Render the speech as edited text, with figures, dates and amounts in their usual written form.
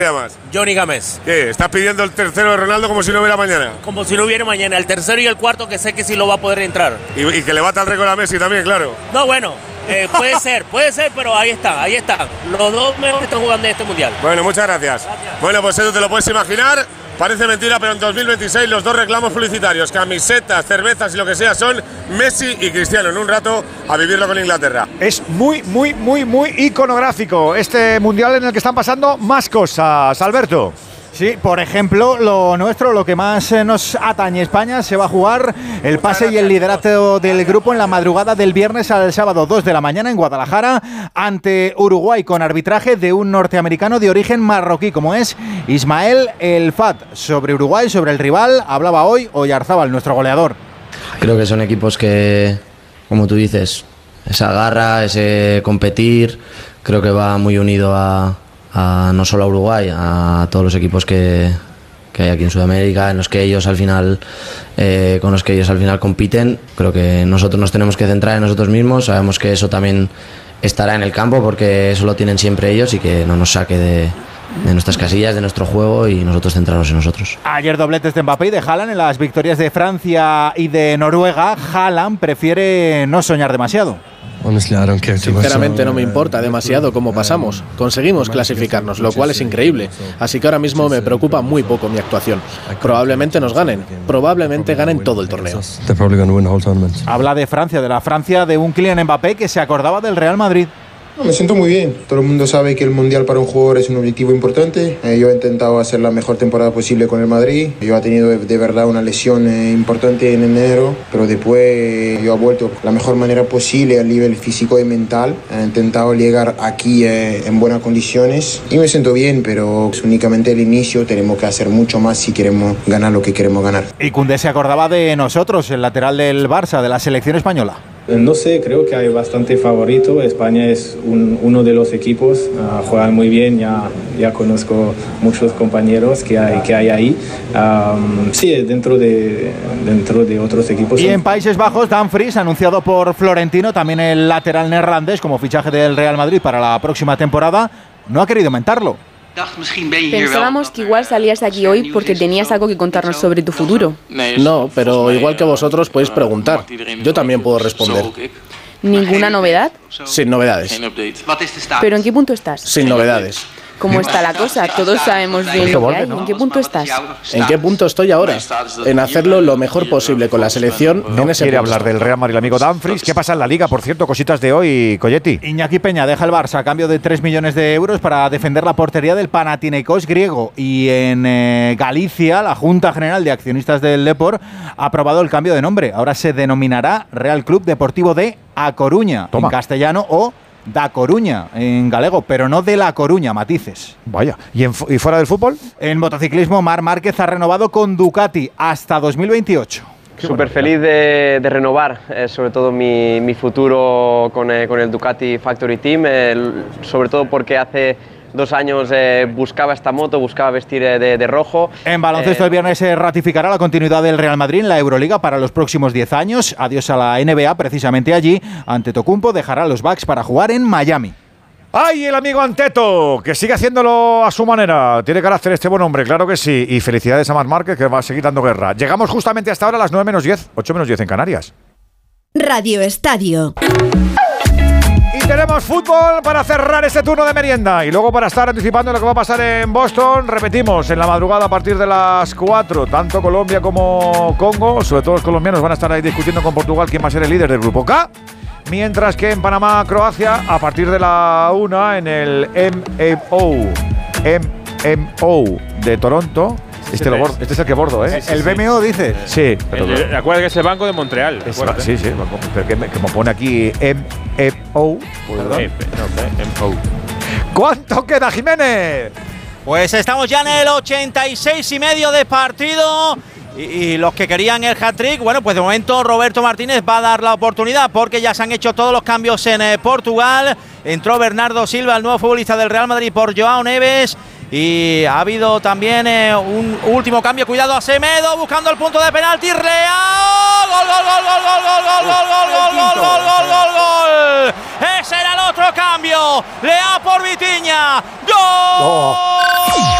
llamas? Johnny Gámez. ¿Qué? ¿Estás pidiendo el tercero de Ronaldo como si no hubiera mañana? Como si no hubiera mañana. El tercero y el cuarto que sé que sí lo va a poder entrar. Y que le bata el récord a Messi también, claro. No, bueno, puede ser, pero ahí están. Los dos mejores están jugando en este mundial. Bueno, muchas gracias. Bueno, pues eso te lo puedes imaginar. Parece mentira, pero en 2026 los dos reclamos publicitarios, camisetas, cervezas y lo que sea, son Messi y Cristiano. En un rato a vivirlo con Inglaterra. Es muy iconográfico este mundial en el que están pasando más cosas, Alberto. Sí, por ejemplo, lo nuestro, lo que más nos atañe, España, se va a jugar el pase y el liderato del grupo en la madrugada del viernes al sábado 2 de la mañana en Guadalajara ante Uruguay con arbitraje de un norteamericano de origen marroquí como es Ismael El Fat. Sobre Uruguay, sobre el rival, hablaba hoy Oyarzábal, nuestro goleador. Creo que son equipos que, como tú dices, esa garra, ese competir, creo que va muy unido a no solo a Uruguay, a todos los equipos que hay aquí en Sudamérica, en los que ellos al final con los que ellos al final compiten. Creo que nosotros nos tenemos que centrar en nosotros mismos, sabemos que eso también estará en el campo porque eso lo tienen siempre ellos y que no nos saque de nuestras casillas, de nuestro juego y nosotros centrarnos en nosotros. Ayer dobletes de Mbappé y de Haaland en las victorias de Francia y de Noruega. Haaland prefiere no soñar demasiado. Sinceramente no me importa demasiado cómo pasamos. Conseguimos clasificarnos, lo cual es increíble. Así que ahora mismo me preocupa muy poco mi actuación. Probablemente nos ganen. Probablemente ganen todo el torneo. Habla de Francia, de la Francia de un Kylian Mbappé que se acordaba del Real Madrid. Me siento muy bien. Todo el mundo sabe que el Mundial para un jugador es un objetivo importante. Yo he intentado hacer la mejor temporada posible con el Madrid. Yo he tenido de verdad una lesión importante en enero, pero después yo he vuelto la mejor manera posible a nivel físico y mental. He intentado llegar aquí en buenas condiciones y me siento bien, pero es únicamente el inicio. Tenemos que hacer mucho más si queremos ganar lo que queremos ganar. Y Koundé se acordaba de nosotros, el lateral del Barça, de la selección española. No sé, creo que hay bastante favorito. España es uno de los equipos, juegan muy bien, ya conozco muchos compañeros que hay ahí. Sí, dentro de otros equipos. Y en Países Bajos, Dumfries, anunciado por Florentino, también el lateral neerlandés como fichaje del Real Madrid para la próxima temporada, no ha querido aumentarlo. Pensábamos que igual salías aquí hoy porque tenías algo que contarnos sobre tu futuro. No, pero igual que vosotros podéis preguntar. Yo también puedo responder. ¿Ninguna novedad? Sin novedades. ¿Pero en qué punto estás? Sin novedades. ¿Cómo está la cosa? Todos sabemos bien lo que hay. ¿En qué punto estás? ¿En qué punto estoy ahora? En hacerlo lo mejor posible con la selección. No quiere hablar del Real Madrid el amigo Dumfries. ¿Qué pasa en la Liga? Por cierto, cositas de hoy, Colletti. Iñaki Peña deja el Barça a cambio de 3 millones de euros para defender la portería del Panathinaikos griego. Y en Galicia, la Junta General de Accionistas del Depor ha aprobado el cambio de nombre. Ahora se denominará Real Club Deportivo de A Coruña, en castellano, o Da Coruña en galego, pero no de La Coruña, matices. Vaya. ¿Y fuera del fútbol? En motociclismo, Marc Márquez ha renovado con Ducati hasta 2028. Súper feliz de renovar, sobre todo mi futuro con el Ducati Factory Team, sobre todo porque hace 2 años buscaba esta moto, buscaba vestir de rojo. En baloncesto el viernes se ratificará la continuidad del Real Madrid en la Euroliga para los próximos 10 años. Adiós a la NBA, precisamente allí. Antetokounmpo dejará a los Bucks para jugar en Miami. ¡Ay, el amigo Anteto! Que sigue haciéndolo a su manera. Tiene carácter este buen hombre, claro que sí. Y felicidades a Marc Márquez, que va a seguir dando guerra. Llegamos justamente hasta ahora a las 9 menos 10, 8 menos 10 en Canarias. Radio Estadio. Y tenemos fútbol para cerrar este turno de merienda. Y luego para estar anticipando lo que va a pasar en Boston, repetimos, en la madrugada a partir de las 4, tanto Colombia como Congo, sobre todo los colombianos, van a estar ahí discutiendo con Portugal quién va a ser el líder del grupo K. Mientras que en Panamá, Croacia, a partir de la 1 en el MMO de Toronto. Este es el que bordo, ¿eh? ¿El BMO dices? Sí. Acuérdate que es el Banco de Montreal. Sí, pero que como pone aquí MMO. MO. ¿Cuánto queda, Jiménez? Pues estamos ya en el 86,5 de partido. Y los que querían el hat-trick, bueno, pues de momento Roberto Martínez va a dar la oportunidad porque ya se han hecho todos los cambios en Portugal. Entró Bernardo Silva, el nuevo futbolista del Real Madrid, por Joao Neves. Y ha habido también un último cambio. Cuidado a Semedo buscando el punto de penalti. Real. Gol, gol, gol, gol, gol, gol, gol, gol, gol, gol, gol, gol, gol, gol. Ese era el otro cambio. Lea por Vitinha. ¡Gol!